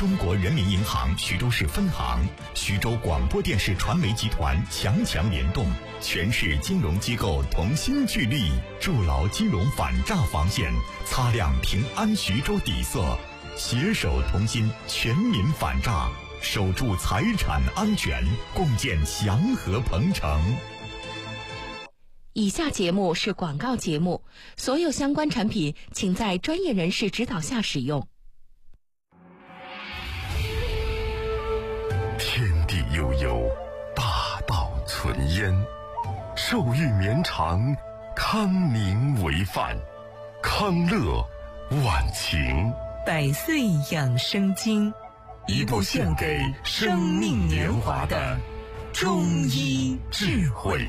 中国人民银行徐州市分行、徐州广播电视传媒集团强强联动，全市金融机构同心聚力，筑牢金融反诈防线，擦亮平安徐州底色，携手同心，全民反诈，守住财产安全，共建祥和鹏程。 以下节目是广告节目，所有相关产品请在专业人士指导下使用。 天地悠悠，大道存焉，寿育绵长，康宁为范，康乐晚晴。 百岁养生经， 一部献给生命年华的中医智慧。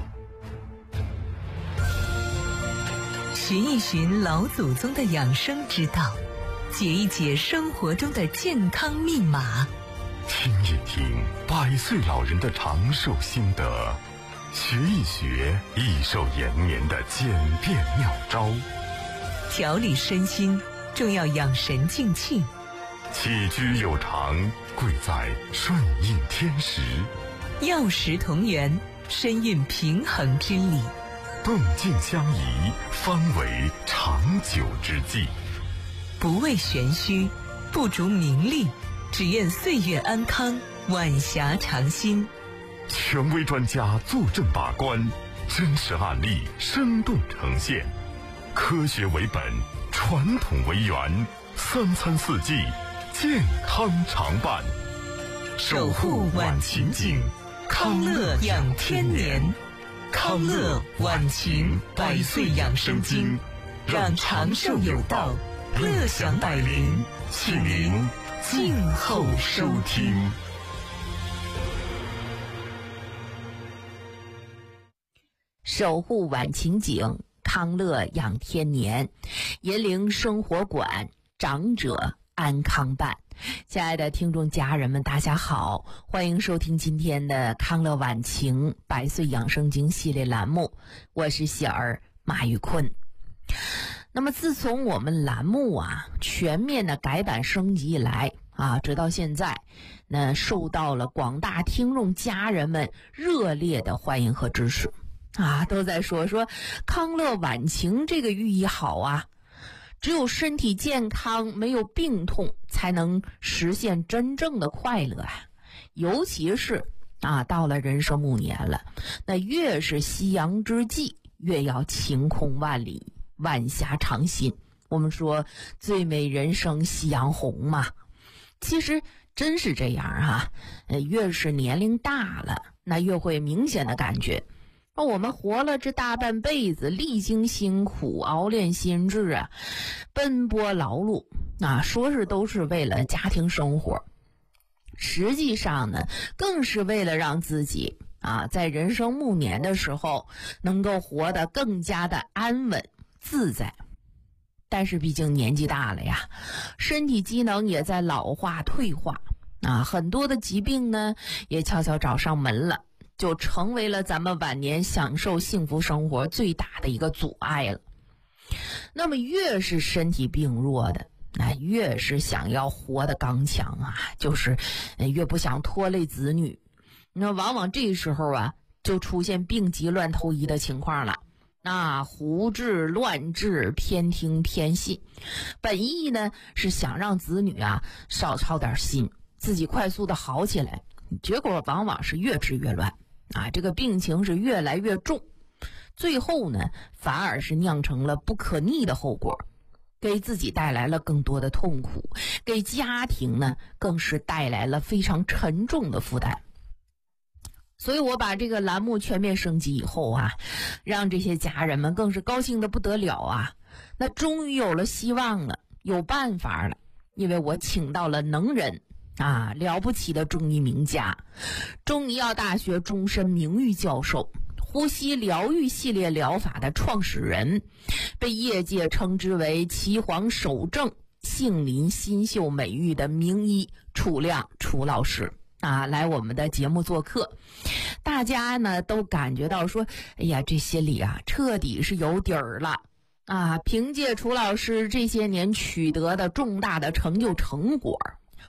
寻一寻老祖宗的养生之道，解一解生活中的健康密码， 听一听100岁老人的长寿心得，学一学益寿延年的简便妙招。 调理身心重要养神静气， 起居有常贵在顺应天时， 药食同源深蕴平衡之理， 动静相宜方为长久之计。 不为玄虚，不逐名利，只愿岁月安康，晚霞长新。 权威专家坐镇把关，真实案例生动呈现，科学为本，传统为源，3餐4季健康常伴， 守护晚晴景，康乐养天年。康乐晚晴100岁养生经，让长寿有道，乐享百龄，请您静候收听。 守护晚晴景，康乐养天年，银陵生活馆，长者安康伴。亲爱的听众家人们，大家好，欢迎收听今天的康乐晚晴100岁养生经系列栏目，我是喜儿马玉坤。那么自从我们栏目全面的改版升级以来直到现在，那受到了广大听众家人们热烈的欢迎和支持都在说康乐晚晴这个寓意好只有身体健康，没有病痛，才能实现真正的快乐尤其是到了人生暮年了，那越是夕阳之际，越要晴空万里，晚霞长新。我们说最美人生夕阳红嘛，其实真是这样越是年龄大了，那越会明显的感觉我们活了这大半辈子，历经辛苦，熬炼心智奔波劳碌说是都是为了家庭生活，实际上呢，更是为了让自己在人生暮年的时候能够活得更加的安稳自在。但是毕竟年纪大了身体机能也在老化退化很多的疾病呢也悄悄找上门了，就成为了咱们晚年享受幸福生活最大的一个阻碍了。那么越是身体病弱的，那越是想要活得刚强就是越不想拖累子女。那往往这时候就出现病急乱投医的情况了。胡治乱治，偏听偏信，本意呢是想让子女少操点心，自己快速的好起来，结果往往是越治越乱这个病情是越来越重，最后呢反而是酿成了不可逆的后果，给自己带来了更多的痛苦，给家庭呢更是带来了非常沉重的负担。所以我把这个栏目全面升级以后让这些家人们更是高兴得不得了那终于有了希望了，有办法了，因为我请到了能人了不起的中医名家，中医药大学终身名誉教授，呼吸疗愈系列疗法的创始人，被业界称之为岐黄首正杏林新秀美誉的名医楚亮楚老师来我们的节目做客。大家呢都感觉到说，哎呀，这心里彻底是有底儿了凭借楚老师这些年取得的重大的成就成果，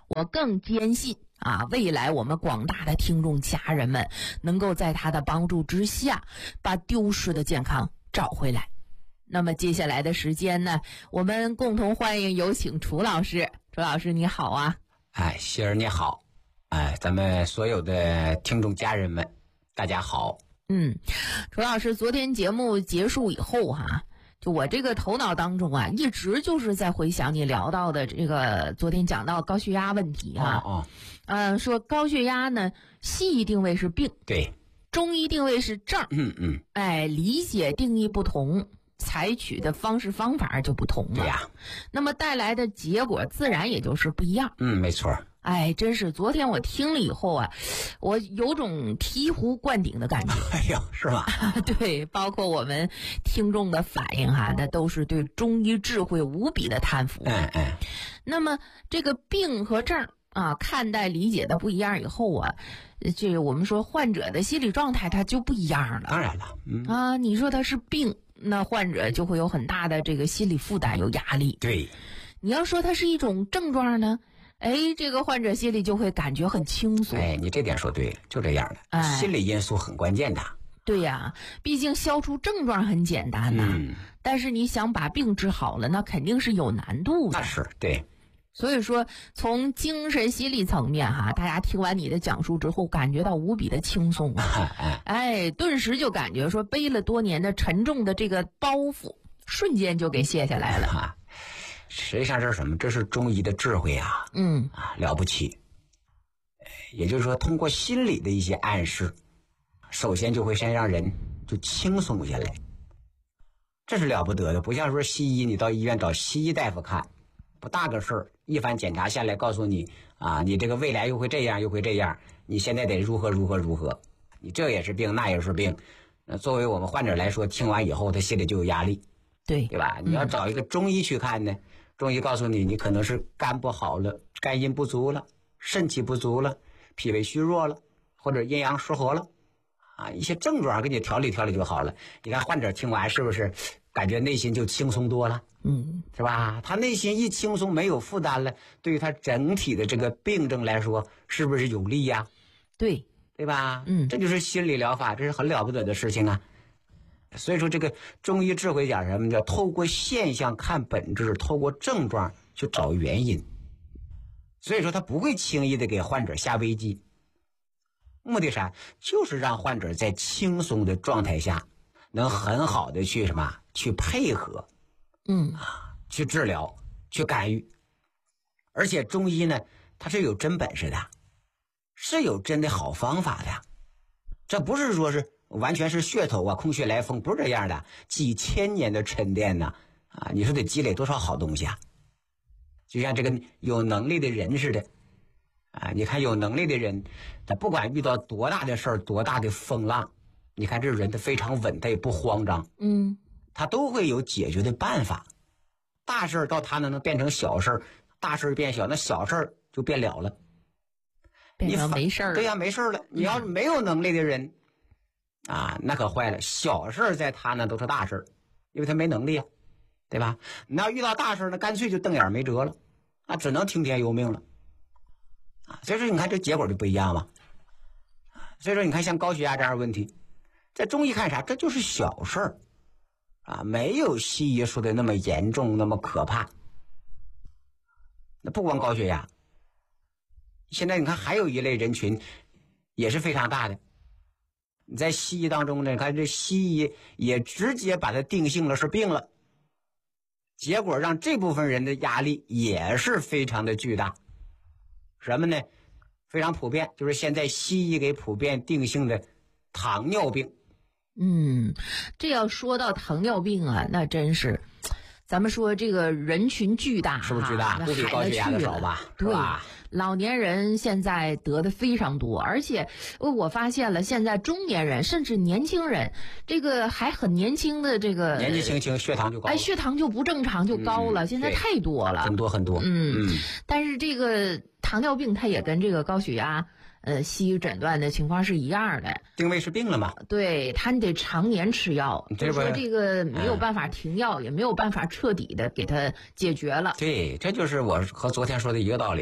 我更坚信未来我们广大的听众家人们能够在他的帮助之下，把丢失的健康找回来。那么接下来的时间呢，我们共同欢迎有请楚老师。楚老师你好啊。 希儿你好。咱们所有的听众家人们大家好。 楚老师，昨天节目结束以后就我这个头脑当中一直就是在回想你聊到的这个昨天讲到高血压问题说高血压呢，西医定位是病， 对， 中医定位是症，理解定义不同，采取的方式方法就不同了， 对呀， 那么带来的结果自然也就是不一样。 没错。 真是昨天我听了以后我有种醍醐灌顶的感觉。 是吗？ 对，包括我们听众的反应那都是对中医智慧无比的叹服。那么这个病和症看待理解的不一样以后这我们说患者的心理状态它就不一样了。 当然了， 你说他是病，那患者就会有很大的这个心理负担，有压力。 对， 你要说它是一种症状呢，这个患者心里就会感觉很轻松。 你这点说对了，就这样的，心理因素很关键的。 对呀，毕竟消除症状很简单但是你想把病治好了，那肯定是有难度的。 那是对。 所以说从精神心理层面大家听完你的讲述之后感觉到无比的轻松顿时就感觉说背了多年的沉重的这个包袱瞬间就给卸下来了实际上这是什么？这是中医的智慧了不起。也就是说通过心理的一些暗示，首先就会先让人就轻松下来，这是了不得的。不像说西医，你到医院找西医大夫看不大个事儿，一番检查下来告诉你你这个未来又会这样又会这样，你现在得如何如何如何，你这也是病那也是病。作为我们患者来说，听完以后他心里就有压力，对吧？你要找一个中医去看呢，中医告诉你你可能是肝不好了，肝阴不足了，肾气不足了，脾胃虚弱了，或者阴阳失和了一些症状给你调理调理就好了。你看患者听完是不是感觉内心就轻松多了？是吧？他内心一轻松，没有负担了，对于他整体的这个病症来说，是不是有利呀？对吧？这就是心理疗法，这是很了不得的事情所以说这个中医智慧讲什么，叫透过现象看本质，透过症状去找原因。所以说他不会轻易的给患者下危机，目的啥？就是让患者在轻松的状态下能很好的去什么去配合去治疗去干预。而且中医呢它是有真本事的，是有真的好方法的，这不是说是完全是噱头空穴来风，不是这样的。几千年的沉淀你说得积累多少好东西就像这个有能力的人似的你看有能力的人，他不管遇到多大的事儿，多大的风浪，你看这人他非常稳，他也不慌张他都会有解决的办法。大事到他能变成小事，大事变小，那小事就变了了， 变成没事了。 对呀，没事了。你要是没有能力的人那可坏了，小事在他那都是大事，因为他没能力对吧？你要遇到大事，那干脆就瞪眼没辙了只能听天由命了所以说你看这结果就不一样嘛。所以说你看像高血压这样的问题，在中医看啥？这就是小事儿没有西医说的那么严重那么可怕。那不光高血压，现在你看还有一类人群也是非常大的。你在西医当中呢，你看这西医也直接把它定性了是病了，结果让这部分人的压力也是非常的巨大。什么呢？非常普遍，就是现在西医给普遍定性的糖尿病。 这要说到糖尿病那真是咱们说这个人群巨大， 是不是巨大？不比高血压的少吧？是吧？ 老年人现在得的非常多，而且我发现了，现在中年人甚至年轻人，这个还很年轻的这个年纪轻血糖就高了， 血糖就不正常就高了，现在太多了， 很多很多。 但是这个糖尿病它也跟这个高血压西医诊断的情况是一样的， 定位是病了嘛？ 对，他得常年吃药，就说这个没有办法停药，也没有办法彻底的给他解决了。 对，这就是我和昨天说的一个道理。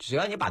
只要你把